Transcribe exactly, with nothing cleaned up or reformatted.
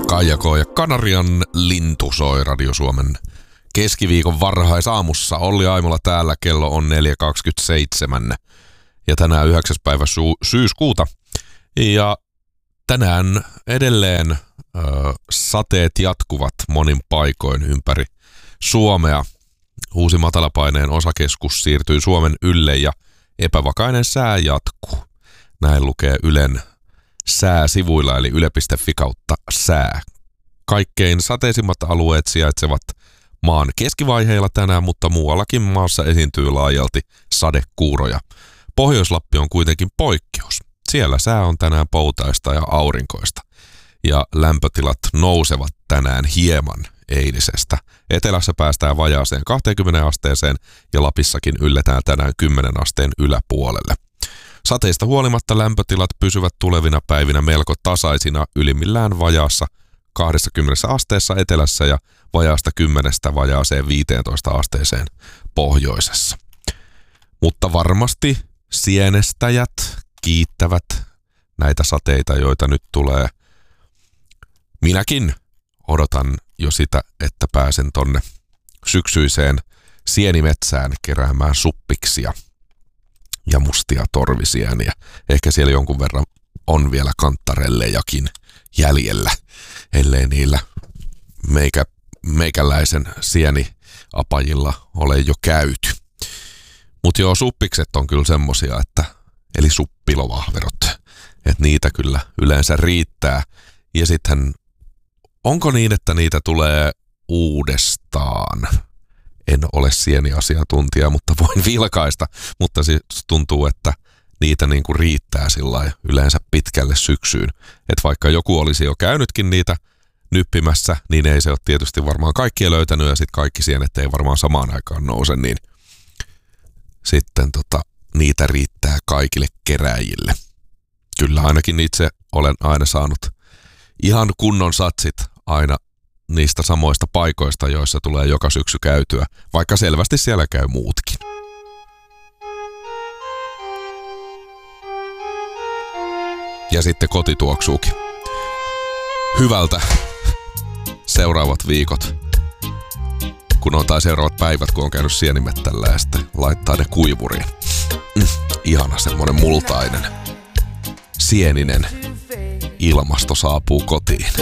Kaija K. ja Kanarian lintu soi Radio Suomen keskiviikon varhaisaamussa. Olli Aimola täällä, kello on neljä kaksikymmentäseitsemän ja tänään yhdeksäs päivä su- syyskuuta. Ja tänään edelleen ö, sateet jatkuvat monin paikoin ympäri Suomea. Uusi matalapaineen osakeskus siirtyy Suomen ylle ja epävakainen sää jatkuu. Näin lukee Ylen sääsivuilla eli yle piste fi kautta sää. Kaikkein sateisimmat alueet sijaitsevat maan keskivaiheilla tänään, mutta muuallakin maassa esiintyy laajalti sadekuuroja. Pohjois-Lappi on kuitenkin poikkeus. Siellä sää on tänään poutaista ja aurinkoista. Ja lämpötilat nousevat tänään hieman eilisestä. Etelässä päästään vajaaseen kaksikymmentä asteeseen ja Lapissakin ylletään tänään kymmenen asteen yläpuolelle. Sateista huolimatta lämpötilat pysyvät tulevina päivinä melko tasaisina, ylimmillään vajaassa kaksikymmentä asteessa etelässä ja vajaasta kymmenestä vajaaseen viiteentoista asteeseen pohjoisessa. Mutta varmasti sienestäjät kiittävät näitä sateita, joita nyt tulee. Minäkin odotan jo sitä, että pääsen tonne syksyiseen sienimetsään keräämään suppiksia ja mustia torvisieniä. Ehkä siellä jonkun verran on vielä kantarellejakin jäljellä, ellei niillä meikä, meikäläisen sieniapajilla ole jo käyty. Mutta joo, suppikset on kyllä semmosia, että, eli suppilovahverot, että niitä kyllä yleensä riittää. Ja sitten, onko niin, että niitä tulee uudestaan? En ole sieniasiantuntija, mutta voin vilkaista, mutta siis tuntuu, että niitä niin kuin riittää sillä yleensä pitkälle syksyyn. Että vaikka joku olisi jo käynytkin niitä nyppimässä, niin ei se ole tietysti varmaan kaikkia löytänyt ja sitten kaikki sienet ei varmaan samaan aikaan nouse, niin sitten tota, niitä riittää kaikille keräjille. Kyllä ainakin itse olen aina saanut ihan kunnon satsit aina niistä samoista paikoista, joissa tulee joka syksy käytyä, vaikka selvästi siellä käy muutkin. Ja sitten koti tuoksuukin hyvältä seuraavat viikot, kun on tai seuraavat päivät, kun on käynyt sienimettällä ja sitten laittaa ne kuivuriin. Mm, ihana semmonen multainen, sieninen ilmasto saapuu kotiin.